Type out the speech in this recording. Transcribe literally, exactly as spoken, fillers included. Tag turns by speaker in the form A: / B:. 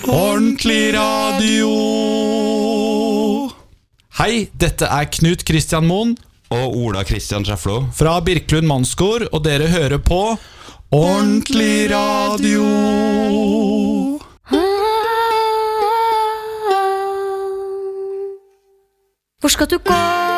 A: Ordentlig radio. Hei, dette er Knut Kristian Moen
B: og Ola Kristian Schäfflo
A: fra Birkelund Mannskor, og dere hører på Ordentlig radio.
C: Hvor skal du gå?